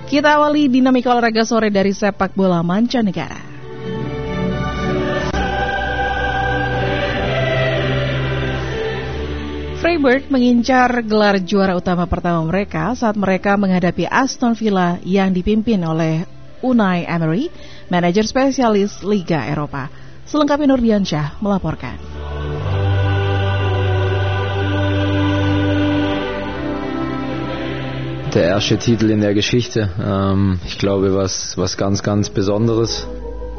Kita awali dinamika olahraga sore dari sepak bola mancanegara. Freiburg mengincar gelar juara utama pertama mereka saat mereka menghadapi Aston Villa yang dipimpin oleh Unai Emery, manajer spesialis Liga Eropa. Selengkapnya Nurdiansyah melaporkan. Der erste Titel in der Geschichte. Ich glaube, was ganz, ganz Besonderes.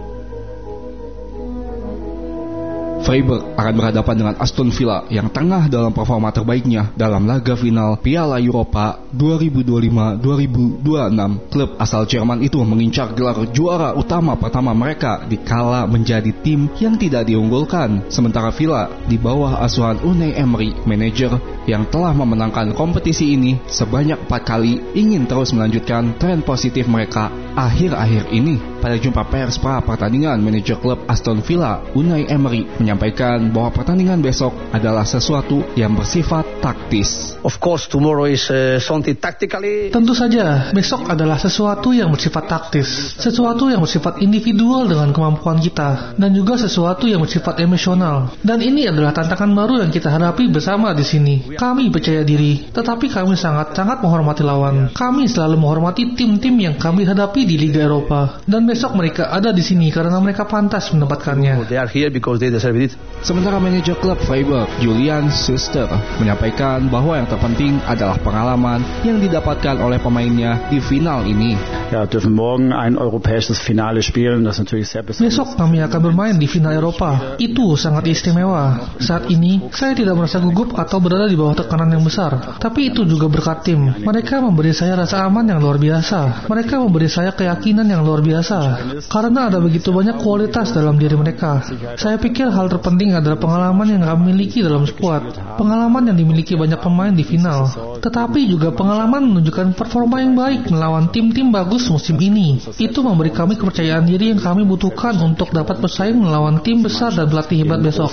Freiburg akan berhadapan dengan Aston Villa yang tengah dalam performa terbaiknya dalam laga final Piala Eropa 2025-2026. Klub asal Jerman itu mengincar gelar juara utama pertama mereka dikala menjadi tim yang tidak diunggulkan. Sementara Villa di bawah asuhan Unai Emery, manajer yang telah memenangkan kompetisi ini sebanyak 4 kali, ingin terus melanjutkan tren positif mereka akhir-akhir ini. Pada jumpa pers pra pertandingan, manajer klub Aston Villa, Unai Emery, menyampaikan bahwa pertandingan besok adalah sesuatu yang bersifat taktis. Of course, tomorrow is something tactically. Tentu saja, besok adalah sesuatu yang bersifat taktis, sesuatu yang bersifat individual dengan kemampuan kita, dan juga sesuatu yang bersifat emosional. Dan ini adalah tantangan baru yang kita hadapi bersama di sini. Kami percaya diri, tetapi kami sangat-sangat menghormati lawan. Kami selalu menghormati tim-tim yang kami hadapi di Liga Eropa. Dan besok mereka ada di sini karena mereka pantas mendapatkannya. They are here because they deserve it. Sementara manajer klub Freiburg, Julian Schuster, menyampaikan bahwa yang terpenting adalah pengalaman yang didapatkan oleh pemainnya di final ini. Ja, dürfen morgen ein europäisches Finale spielen, das natürlich sehr besonders. Besok kami akan bermain di final Eropa. Itu sangat istimewa. Saat ini, saya tidak merasa gugup atau berada di bawah tekanan yang besar. Tapi itu juga berkat tim. Mereka memberi saya rasa aman yang luar biasa. Mereka memberi saya keyakinan yang luar biasa. Karena ada begitu banyak kualitas dalam diri mereka. Saya pikir hal terpenting adalah pengalaman yang kami miliki dalam skuad. Pengalaman yang dimiliki banyak pemain di final. Tetapi juga pengalaman menunjukkan performa yang baik melawan tim-tim bagus musim ini. Itu memberi kami kepercayaan diri yang kami butuhkan untuk dapat bersaing melawan tim besar dan pelatih hebat besok.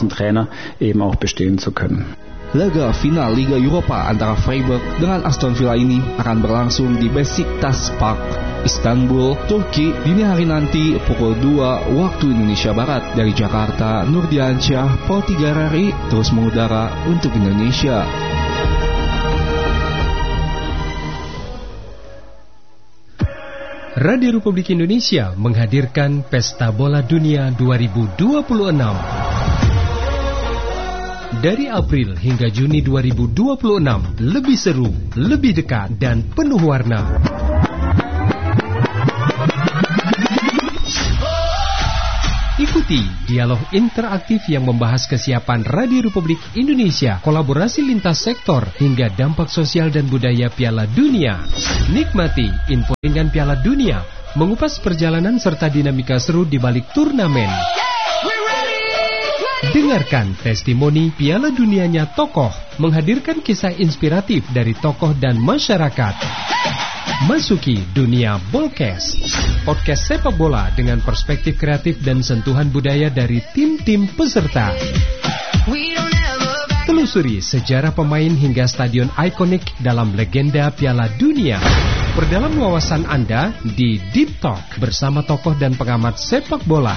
Laga final Liga Eropa antara Freiburg dengan Aston Villa ini akan berlangsung di Besiktas Park, Istanbul, Turki, dini hari nanti pukul 2 waktu Indonesia Barat. Dari Jakarta, Nurdiansyah, Pro 3 RRI, terus mengudara untuk Indonesia. Radio Republik Indonesia menghadirkan Pesta Bola Dunia 2026. Dari April hingga Juni 2026, lebih seru, lebih dekat, dan penuh warna. Ikuti dialog interaktif yang membahas kesiapan Radio Republik Indonesia, kolaborasi lintas sektor, hingga dampak sosial dan budaya Piala Dunia. Nikmati info ringan Piala Dunia, mengupas perjalanan serta dinamika seru di balik turnamen. Dengarkan testimoni Piala Dunianya tokoh, menghadirkan kisah inspiratif dari tokoh dan masyarakat. Masuki dunia Bolkes, podcast sepak bola dengan perspektif kreatif dan sentuhan budaya dari tim-tim peserta. Telusuri sejarah pemain hingga stadion ikonik dalam legenda Piala Dunia. Perdalam wawasan Anda di Deep Talk bersama tokoh dan pengamat sepak bola.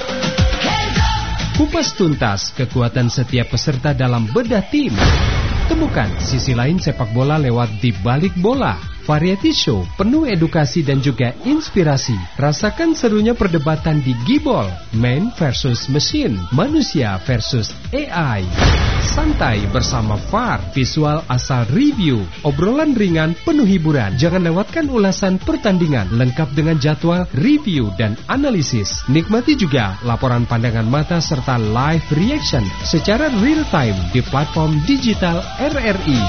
Kupas tuntas kekuatan setiap peserta dalam bedah tim. Temukan sisi lain sepak bola lewat Di Balik Bola. Variety show penuh edukasi dan juga inspirasi. Rasakan serunya perdebatan di Gibol, Man versus Machine, manusia versus AI. Santai bersama VAR, visual asal review, obrolan ringan penuh hiburan. Jangan lewatkan ulasan pertandingan lengkap dengan jadwal, review dan analisis. Nikmati juga laporan pandangan mata serta live reaction secara real time di platform digital RRI.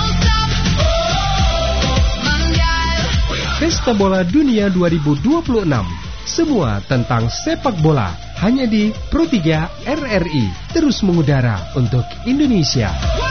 Pesta Bola Dunia 2026. Semua tentang sepak bola hanya di Pro 3 RRI. Terus mengudara untuk Indonesia.